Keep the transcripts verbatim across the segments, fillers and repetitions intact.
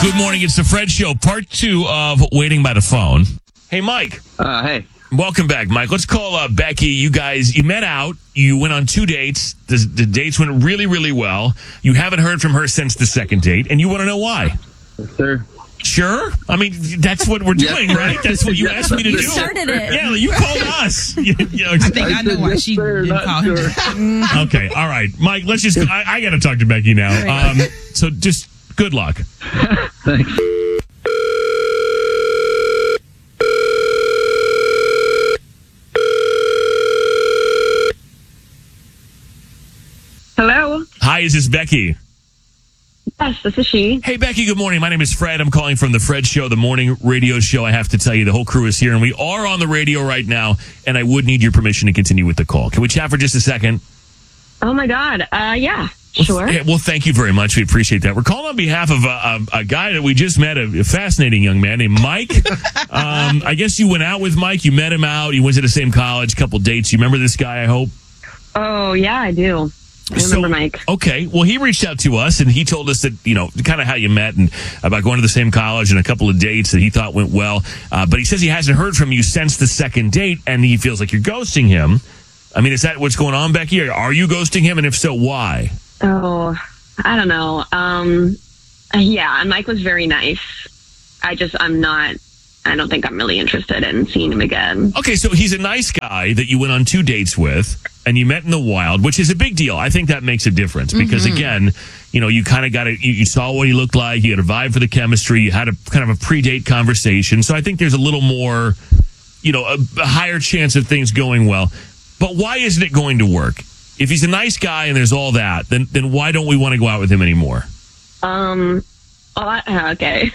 Good morning. It's the Fred Show, part two of Waiting by the Phone. Hey, Mike. Uh, hey. Welcome back, Mike. Let's call uh, Becky. You guys, you met out. You went on two dates. The, the dates went really, really well. You haven't heard from her since the second date, and you want to know why. Yes, sir. Sure. I mean, that's what we're doing, yes, right? That's what you asked me to You do. started it. Yeah, you called us. You, you know, I think I, I know why yes, she sir, didn't call sure. him. Okay, all right. Mike, let's just, I, I got to talk to Becky now. Um, so just good luck. Thanks. Hello. Hi, is this Becky? Yes, this is she. Hey, Becky, good morning. My name is Fred. I'm calling from the Fred Show, the morning radio show. I have to tell you, the whole crew is here, and we are on the radio right now, and I would need your permission to continue with the call. Can we chat for just a second? Oh, my God. Uh, yeah, sure. Well, well, thank you very much. We appreciate that. We're calling on behalf of a, a, a guy that we just met, a, a fascinating young man named Mike. um, I guess you went out with Mike. You met him out. You went to the same college, couple dates. You remember this guy, I hope? Oh, yeah, I do. I remember So, Mike. Okay. Well, he reached out to us and he told us that, you know, kind of how you met and about going to the same college and a couple of dates that he thought went well. Uh, but he says he hasn't heard from you since the second date and he feels like you're ghosting him. I mean, is that what's going on, Becky? Or are you ghosting him? And if so, why? Oh, I don't know. Um, yeah, Mike was very nice. I just, I'm not, I don't think I'm really interested in seeing him again. Okay, so he's a nice guy that you went on two dates with and you met in the wild, which is a big deal. I think that makes a difference because, mm-hmm. again, you know, you kind of got to, you, you saw what he looked like, you had a vibe for the chemistry, you had a kind of a pre-date conversation. So I think there's a little more, you know, a, a higher chance of things going well. But why isn't it going to work? If he's a nice guy and there's all that, then then why don't we want to go out with him anymore? Um, oh, I, okay.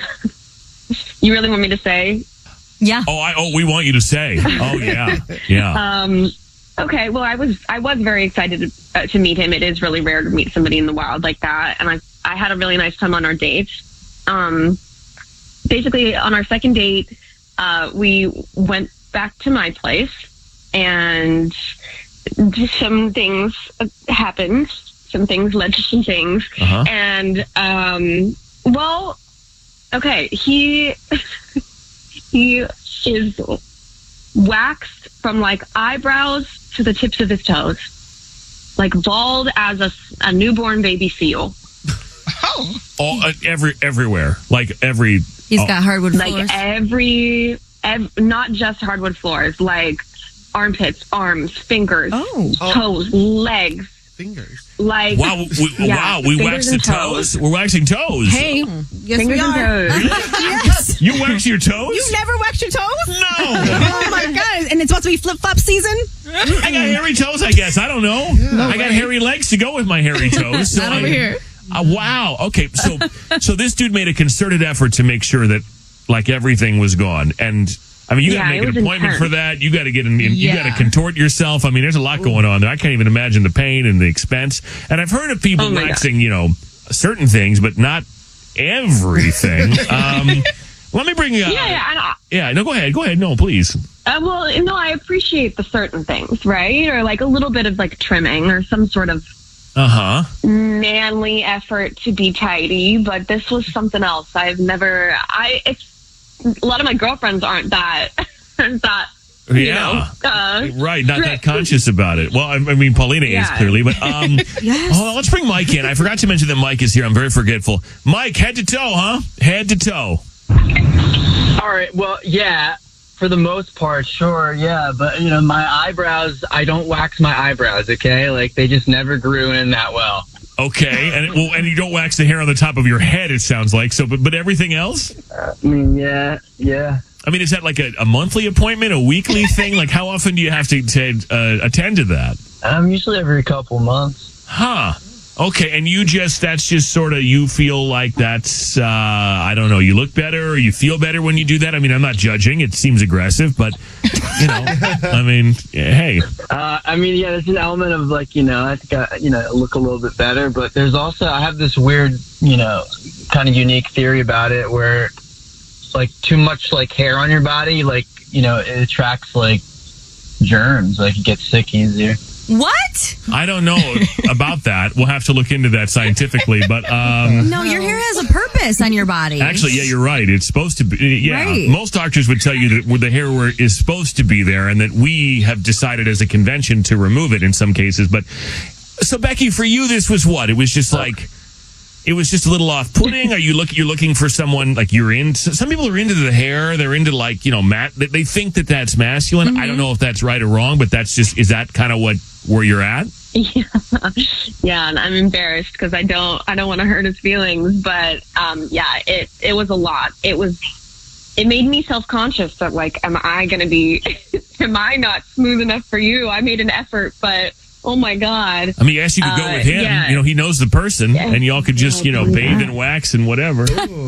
You really want me to say? Yeah. Oh, I oh we want you to say. Oh yeah, yeah. Um, okay. Well, I was I was very excited to, uh, to meet him. It is really rare to meet somebody in the wild like that, and I I had a really nice time on our date. Um, basically, on our second date, uh, we went back to my place, and some things happened. Some things led to some things, uh-huh. and um, well, okay, he. He is waxed from like eyebrows to the tips of his toes, like bald as a, a newborn baby seal. Oh, All uh, every everywhere, like every. He's oh. got hardwood floors. Like every, ev- not just hardwood floors, like armpits, arms, fingers, Oh. toes, legs, fingers. like Wow, we, yeah, wow, we fingers waxed the and toes. We're waxing toes. Hey, yes fingers we and are. toes. Yes. You wax your toes? You never waxed your toes? No. Oh my god! And it's supposed to be flip flop season. I got hairy toes, I guess. I don't know. I got way. hairy legs to go with my hairy toes. So Not over I- here. Uh, wow. Okay. So, so this dude made a concerted effort to make sure that, like, everything was gone. And I mean, you got to Yeah, make it an was appointment intense. for that. You got to get in. You Yeah. got to contort yourself. I mean, there's a lot going on there. I can't even imagine the pain and the expense. And I've heard of people Oh my waxing, you know, certain things, but not everything. um, let me bring you. Uh, Yeah, yeah, I know. yeah. No, go ahead. Go ahead. No, please. Uh, well, no, I appreciate the certain things, right? Or like a little bit of like trimming or some sort of Uh huh. manly effort to be tidy, but this was something else. I've never, I, it's, a lot of my girlfriends aren't that, aren't that, you Yeah. know, uh, Right, not that strict. conscious about it. Well, I, I mean, Paulina is Yeah. clearly, but um, Yes. hold on, let's bring Mike in. I forgot to mention that Mike is here. I'm very forgetful. Mike, head to toe, huh? Head to toe. All right. Well, yeah, for the most part, sure, yeah. But, you know, my eyebrows, I don't wax my eyebrows, okay? Like, they just never grew in that well. Okay, and well, and you don't wax the hair on the top of your head. It sounds like so, but but everything else. I mean, yeah, yeah. I mean, is that like a, a monthly appointment, a weekly thing? Like, how often do you have to, to uh, attend to that? Um, usually every couple months. Huh. Okay, and you just, that's just sort of, you feel like that's, uh, I don't know, you look better or you feel better when you do that? I mean, I'm not judging. It seems aggressive, but, you know, I mean, hey. Uh, I mean, yeah, there's an element of, like, you know, I think I, you know, look a little bit better, but there's also, I have this weird, you know, kind of unique theory about it where, like, too much, like, hair on your body, like, you know, it attracts, like, germs, like, you get sick easier. What? I don't know about that. We'll have to look into that scientifically. But um, No, your hair has a purpose on your body. actually, yeah, you're right. It's supposed to be. Yeah, Right. most doctors would tell you that where the hair were- is supposed to be there, and that we have decided as a convention to remove it in some cases. But so, Becky, for you, this was what? It was just like. It was just a little off-putting. Are you look? You're looking for someone like you're in. Some people are into the hair. They're into like you know, mat. They, they think that that's masculine. Mm-hmm. I don't know if that's right or wrong, but that's just is that kind of what where you're at? Yeah, yeah, and I'm embarrassed because I don't, I don't want to hurt his feelings. But um, yeah, it it was a lot. It was, it made me self conscious that like, am I going to be, am I not smooth enough for you? I made an effort, but oh my god. I mean, yes, you could go Uh, with him. yeah. You know, he knows the person, Yeah. and y'all could just you know Yeah. bathe in wax and whatever.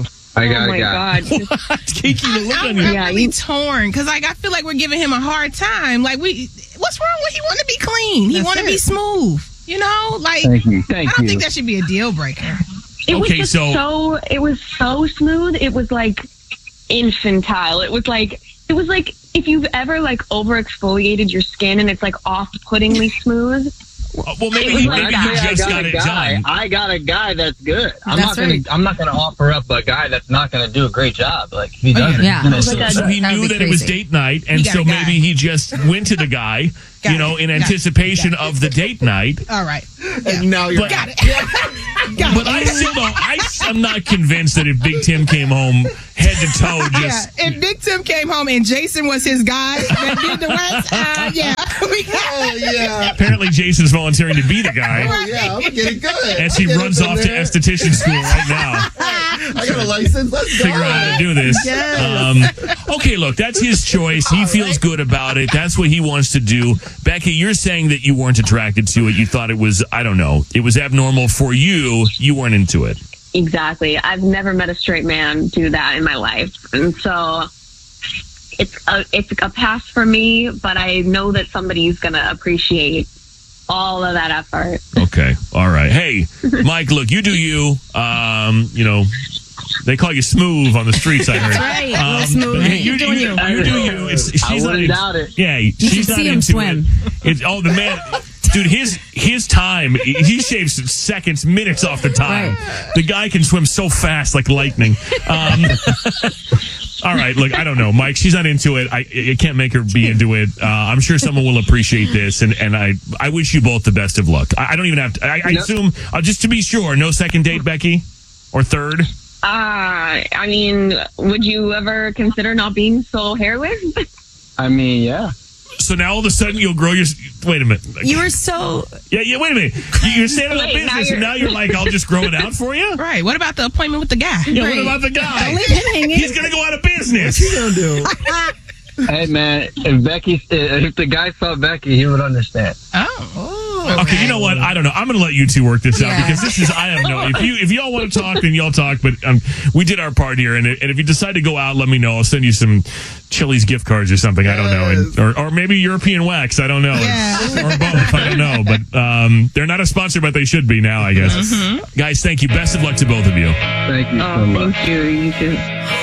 I got oh a my guy. god. What? Kiki, the look I'm, on you. I'm Yeah, really you- torn because like I feel like we're giving him a hard time. Like we, what's wrong with he want to be clean? He That's want to it. be smooth. You know, like Thank you. I Thank don't you. think that should be a deal breaker. It was Okay, just so- so it was so smooth. It was like infantile. It was like it was like if you've ever like over exfoliated your skin and it's like off-puttingly smooth. Well, maybe, It was he- like maybe that. you I just got got a it guy. done. I got a guy that's good. I'm That's not gonna. right. I'm not gonna offer up a guy that's not gonna do a great job. Like if he Oh, yeah. doesn't, Yeah. he's gonna It was do like it. a- So he That would knew be that it was crazy. date night, and He got so a guy. maybe he just went to the guy, Got you know, it. in Got it. anticipation Got it. of the date night. All right, And now you're But- got it. got But it. I still don't. I, I'm not convinced that if Big Tim came home head to toe, Yeah, just if Big Tim came home and Jason was his guy that did the wax, uh, yeah, we Oh, yeah. apparently Jason's volunteering to be the guy Oh, yeah. I'm getting good. as he I'm getting runs up off in to there. esthetician school right now. I got a license. Let's go. Figure out how to do this. Um, okay, look, that's his choice. He feels good about it. That's what he wants to do. Becky, you're saying that you weren't attracted to it. You thought it was, I don't know, it was abnormal for you. You weren't into it. Exactly. I've never met a straight man do that in my life. And so it's a, it's a pass for me, but I know that somebody's going to appreciate all of that effort. Okay. All right. Hey, Mike, look, you do you. Um, you know, they call you smooth on the streets, I heard. Right. Um, Real smooth. but hey, you, You're doing you, you. you do you. It's, she's I not wouldn't into- doubt it. Yeah, she's should not see him into swim. it. It's, oh, the man, dude, his his time, he shaves seconds, minutes off the time. The guy can swim so fast like lightning. Um, all right, look, I don't know, Mike. She's not into it. I, I can't make her be into it. Uh, I'm sure someone will appreciate this, and, and I I wish you both the best of luck. I, I don't even have to. I, I Yep. assume uh, just to be sure, no second date, Becky, or third. Uh, I mean, would you ever consider not being so hairless? I mean, yeah. So now all of a sudden you'll grow your. Wait a minute. You were so. Yeah, yeah. Wait a minute. You- You're standing up Wait, now business, and now you're- you're like, I'll just grow it out for you. right. What about the appointment with the guy? Yeah. Right. What about the guy? Don't leave him hanging. He's gonna go out of business. What's he gonna do? Hey man, if Becky, if the guy saw Becky, he would understand. Oh, Okay, you know what? I don't know. I'm going to let you two work this out Yeah. because this is I have no. If you if y'all want to talk, then y'all talk. But um, we did our part here, and, and if you decide to go out, let me know. I'll send you some Chili's gift cards or something. I don't know, and, or or maybe European wax. I don't know, Yeah. or both. I don't know. But um, they're not a sponsor, but they should be now, I guess. Guys, thank you. Best of luck to both of you. Thank you so Oh, much. thank you. You too.